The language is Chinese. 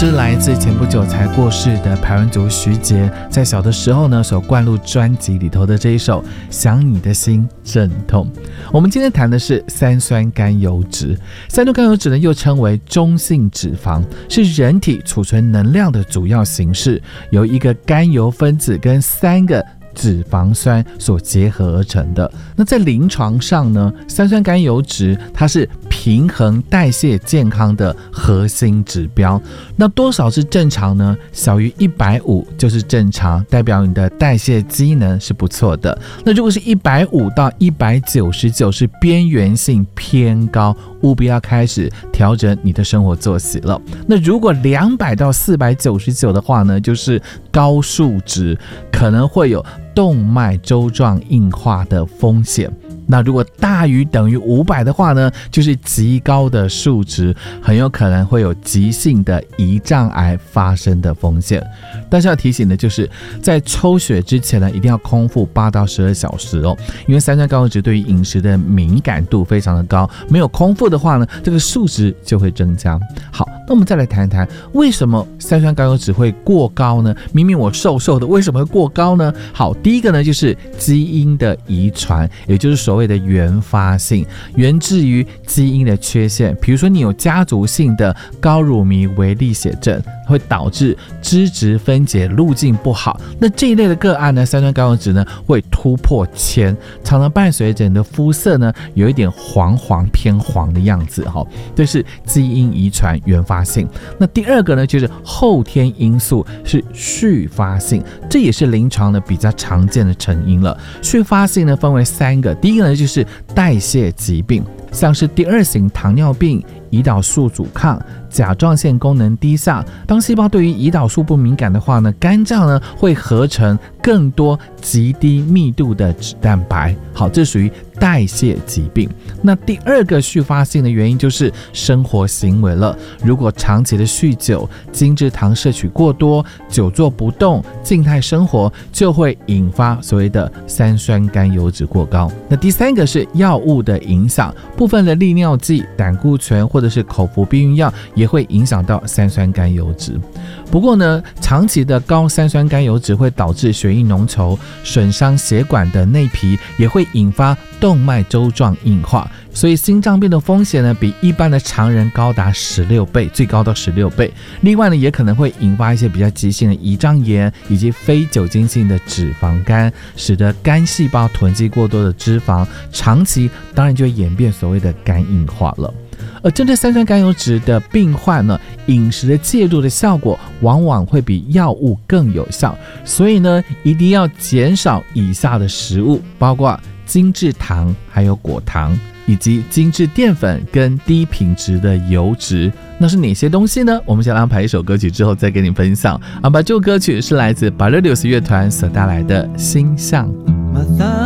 是来自前不久才过世的排湾族徐杰在小的时候呢所灌入专辑里头的这一首《想你的心阵痛》。我们今天谈的是三酸甘油酯。三酸甘油酯呢又称为中性脂肪，是人体储存能量的主要形式，由一个甘油分子跟3个脂肪酸所结合而成的。那在临床上呢，三酸甘油酯它是平衡代谢健康的核心指标。那多少是正常呢？小于150就是正常，代表你的代谢机能是不错的。那如果是150到199是边缘性偏高，务必要开始调整你的生活作息了。那如果200到499的话呢，就是高数值，可能会有动脉粥状硬化的风险。那如果大于等于500的话呢，就是极高的数值，很有可能会有急性的胰脏癌发生的风险。但是要提醒的就是在抽血之前呢，一定要空腹8到12小时哦，因为三酸甘油酯对于饮食的敏感度非常的高，没有空腹的话呢，这个数值就会增加。好，那我们再来谈谈为什么三酸甘油酯会过高呢？明明我瘦瘦的，为什么会过高呢？好，第一个呢就是基因的遗传，也就是所谓的原发性，源自于基因的缺陷。比如说你有家族性的高乳糜微粒血症，会导致脂质分解路径不好。那这一类的个案呢，三酸甘油酯呢会突破1000，常常伴随着你的肤色呢有一点黄偏黄的样子哈，这是基因遗传原发性。那第二个呢就是后天因素，是续发性，这也是临床的比较常见的成因了。续发性呢分为3个，第一个呢就是代谢疾病，像是第2型糖尿病、胰岛素阻抗、甲状腺功能低下。当细胞对于胰岛素不敏感的话呢，肝脏呢会合成更多极低密度的脂蛋白。好，这属于代谢疾病。那第2个续发性的原因就是生活行为了。如果长期的酗酒、精制糖摄取过多、久坐不动、静态生活，就会引发所谓的三酸甘油酯过高。那第3个是药物的影响，部分的利尿剂、胆固醇或者是口服避孕药也会影响到三酸甘油酯。不过呢，长期的高三酸甘油酯会导致血液浓稠，损伤血管的内皮，也会引发动脉粥状硬化。所以心脏病的风险呢，比一般的常人高达16倍，最高到16倍。另外呢，也可能会引发一些比较急性的胰脏炎，以及非酒精性的脂肪肝，使得肝细胞囤积过多的脂肪，长期当然就会演变所谓的肝硬化了。而针对三酸甘油酯的病患呢，饮食的介入的效果往往会比药物更有效，所以呢，一定要减少以下的食物，包括精制糖、还有果糖，以及精制淀粉跟低品质的油脂。那是哪些东西呢？我们先安排一首歌曲之后再给你分享。这首歌曲是来自 Barelius 乐团所带来的《星象》。